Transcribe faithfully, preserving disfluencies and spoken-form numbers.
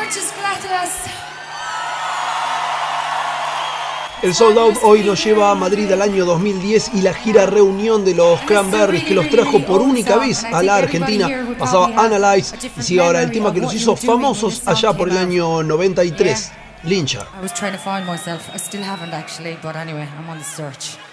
Muchas gracias. El Sold Out hoy nos lleva a Madrid al año dos mil diez y la gira Reunión de los Cranberries, que los trajo por única vez a la Argentina, pasaba Analyze y sigue ahora el tema que los hizo famosos allá por el año noventa y tres, Lyncher. I was trying to find myself. I still haven't actually, but anyway, I'm on the search.